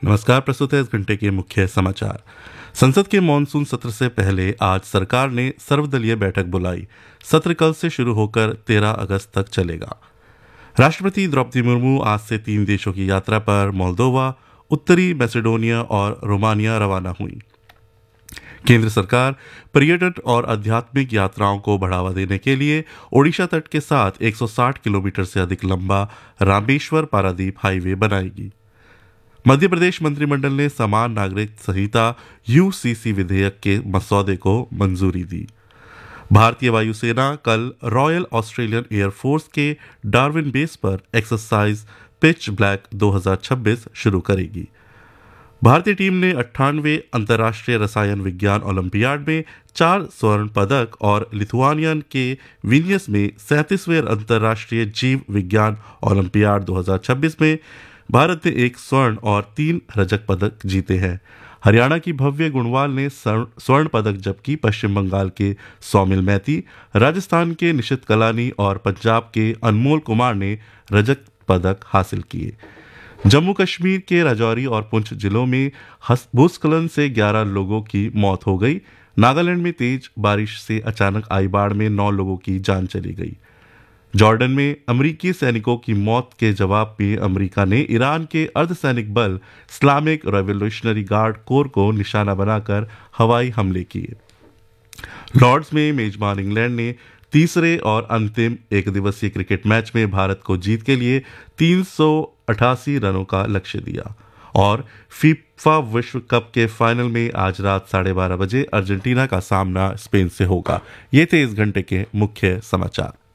नमस्कार। प्रस्तुत है इस घंटे के मुख्य समाचार। संसद के मानसून सत्र से पहले आज सरकार ने सर्वदलीय बैठक बुलाई। सत्र कल से शुरू होकर 13 अगस्त तक चलेगा। राष्ट्रपति द्रौपदी मुर्मू आज से 3 देशों की यात्रा पर मोल्दोवा, उत्तरी मैसेडोनिया और रोमानिया रवाना हुई। केंद्र सरकार पर्यटन और आध्यात्मिक यात्राओं को बढ़ावा देने के लिए ओडिशा तट के साथ 160 किलोमीटर से अधिक लंबा रामेश्वर पारादीप हाईवे बनाएगी। मध्य प्रदेश मंत्रिमंडल ने समान नागरिक संहिता यूसीसी विधेयक के मसौदे को मंजूरी दी। भारतीय वायुसेना कल रॉयल ऑस्ट्रेलियन एयरफोर्स के डार्विन बेस पर एक्सरसाइज पिच ब्लैक 2026 शुरू करेगी। भारतीय टीम ने 98वें अंतर्राष्ट्रीय रसायन विज्ञान ओलंपियाड में 4 स्वर्ण पदक और लिथुआनियन के विनियस में 37वें अंतर्राष्ट्रीय जीव विज्ञान ओलंपियाड 2026 में भारत ने 1 स्वर्ण और 3 रजत पदक जीते हैं। हरियाणा की भव्य गुणवाल ने स्वर्ण पदक, जबकि पश्चिम बंगाल के सौमिल मैती, राजस्थान के निशित कलानी और पंजाब के अनमोल कुमार ने रजत पदक हासिल किए। जम्मू कश्मीर के राजौरी और पुंछ जिलों में भूस्खलन से 11 लोगों की मौत हो गई। नागालैंड में तेज बारिश से अचानक आई बाढ़ में 9 लोगों की जान चली गई। जॉर्डन में अमेरिकी सैनिकों की मौत के जवाब में अमेरिका ने ईरान के अर्धसैनिक बल इस्लामिक रेवोल्यूशनरी गार्ड कोर को निशाना बनाकर हवाई हमले किए। लॉर्ड्स में मेजबान इंग्लैंड ने तीसरे और अंतिम एक दिवसीय क्रिकेट मैच में भारत को जीत के लिए 388 रनों का लक्ष्य दिया। और फीफा विश्व कप के फाइनल में आज रात 12:30 बजे अर्जेंटीना का सामना स्पेन से होगा। ये थे इस घंटे के मुख्य समाचार।